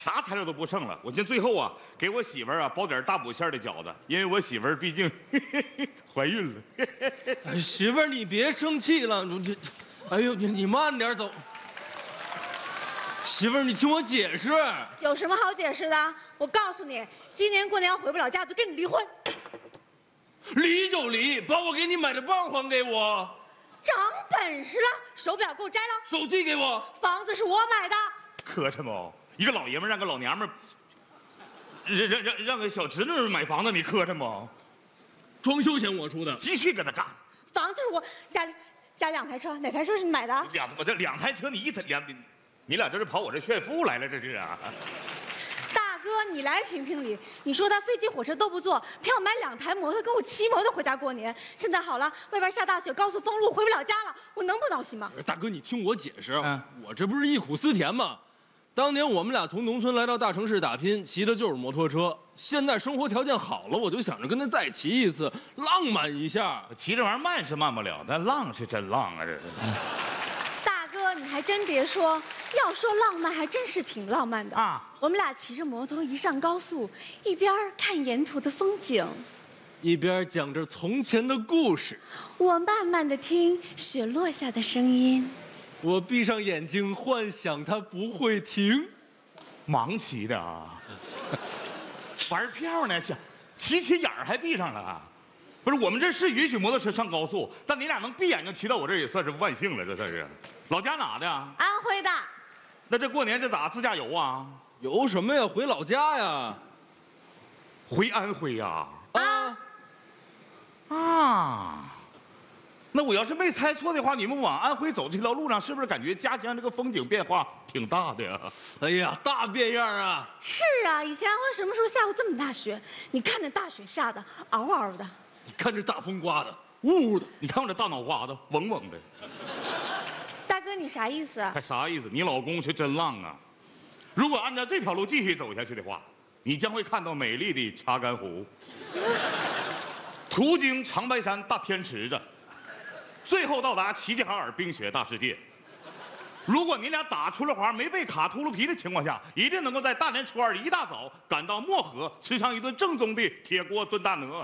啥材料都不剩了。我寻最后啊，给我媳妇儿啊包点大补馅的饺子，因为我媳妇儿毕竟怀孕了。 哎，媳妇儿，你别生气了，哎呦，你慢点走。媳妇儿，你听我解释。 有什么好解释的？我告诉你，今年过年要回不了家，就跟你离婚。 离就离，把我给你买的棒还给我。 长本事了，手表给我摘了， 手机给我。 房子是我买的。 磕碜不？一个老爷们让个老娘们让个小侄女买房子，你磕碜不？ 装修钱我出的， 继续跟他干。 房子是我家2台车，哪台车是你买的？ 两台车，你俩这是跑我这炫富来了，这是啊？ 大哥，你来评评理，你说他飞机火车都不坐，偏要买2台摩托跟我骑摩托回家过年。现在好了，外边下大雪，高速封路，回不了家了，我能不闹心吗？ 大哥，你听我解释，我这不是忆苦思甜吗？当年我们俩从农村来到大城市打拼，骑的就是摩托车。现在生活条件好了，我就想着跟他再骑一次，浪漫一下。 骑这玩意儿慢是慢不了，但浪是真浪啊！这是。 大哥，你还真别说，要说浪漫，还真是挺浪漫的啊。我们俩骑着摩托一上高速，一边看沿途的风景， 一边讲着从前的故事。 我慢慢的听雪落下的声音。 我闭上眼睛，幻想它不会停。 盲骑的啊，玩票呢，骑眼儿还闭上了。不是，我们这是允许摩托车上高速，但你俩能闭眼睛骑到我这儿也算是万幸了，这算是。老家哪的？ 安徽的。 那这过年这咋自驾游啊？ 游什么呀？回老家呀。 回安徽呀？ 啊。 那我要是没猜错的话，你们往安徽走这条路上，是不是感觉家乡这个风景变化挺大的呀？ 哎呀，大变样啊！ 是啊，以前安徽什么时候下过这么大雪？你看那大雪下的，嗷嗷的； 你看这大风刮的，呜呜的； 你看我这大脑瓜子，嗡嗡的。 大哥，你啥意思啊？ 还啥意思？你老公是真浪啊！如果按照这条路继续走下去的话，你将会看到美丽的查干湖，途经长白山大天池子。最后到达齐齐哈尔冰雪大世界。如果你俩打出了滑，没被卡秃噜皮的情况下，一定能够在大年初2一大早赶到漠河，吃上一顿正宗的铁锅炖大鹅。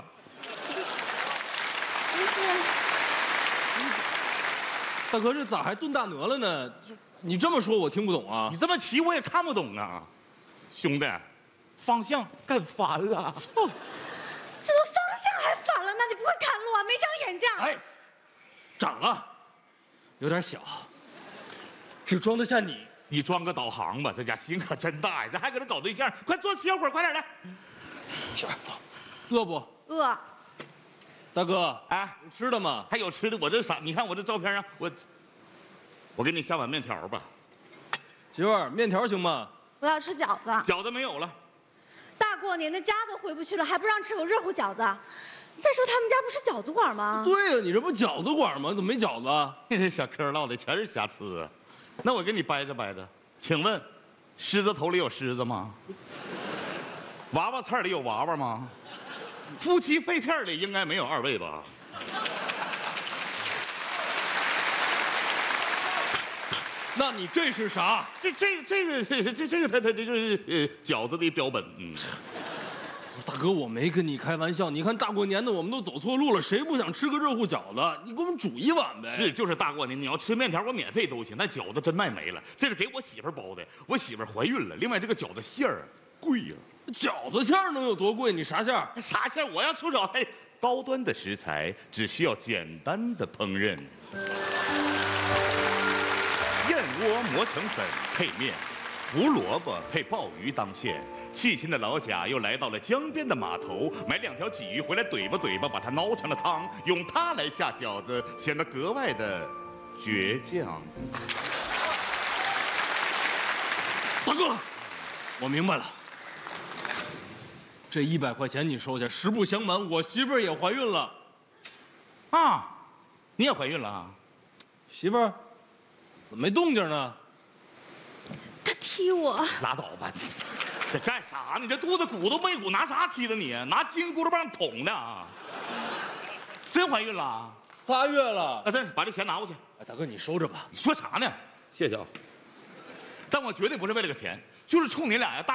大哥，这咋还炖大鹅了呢？你这么说，我听不懂啊。 你这么骑我也看不懂啊，兄弟，方向干反了。 怎么方向还反了呢？你不会看路啊？没长眼睛？ 哎。长了，有点小，只装得下你。 你装个导航吧，这家心可真大呀！这还搁这搞对象，快坐歇会儿，快点来。 媳妇儿，走，饿不？ 饿。 大哥， 哎， 有吃的吗？ 还有吃的，我这啥？你看我这照片啊，我给你下碗面条吧。 媳妇儿，面条行吗？ 我要吃饺子。 饺子没有了。 大过年的家都回不去了，还不让吃口热乎饺子？再说他们家不是饺子馆吗？ 对呀，你这不饺子馆吗？怎么没饺子？ 你这小嗑唠的全是瑕疵啊！那我给你掰扯掰扯，请问，狮子头里有狮子吗？娃娃菜里有娃娃吗？夫妻肺片里应该没有2位吧？ 那你这是啥？ 这个它就是饺子的标本。 大哥，我没跟你开玩笑。你看大过年的，我们都走错路了，谁不想吃个热乎饺子？你给我们煮一碗呗。 是，就是大过年，你要吃面条，我免费都行。但饺子真卖没了，这是给我媳妇包的。我媳妇怀孕了，另外这个饺子馅儿贵呀。 饺子馅儿能有多贵？你啥馅儿？ 啥馅儿？我要出手，高端的食材只需要简单的烹饪。燕窝磨成粉配面，胡萝卜配鲍鱼当馅。细心的老贾又来到了江边的码头，买2条鲫鱼回来怼吧，把它熬成了汤，用它来下饺子，显得格外的倔强。 大哥，我明白了，这100块钱你收下。实不相瞒，我媳妇儿也怀孕了。 啊，你也怀孕了啊？ 媳妇儿，怎么没动静呢？ 他踢我。 拉倒吧。这干啥？你这肚子鼓都没鼓，拿啥踢的你？拿金箍棒捅的啊！真怀孕了 ？3月了。 啊，把这钱拿过去。 哎，大哥，你收着吧。 你说啥呢？谢谢啊。但我绝对不是为了个钱，就是冲你俩呀大。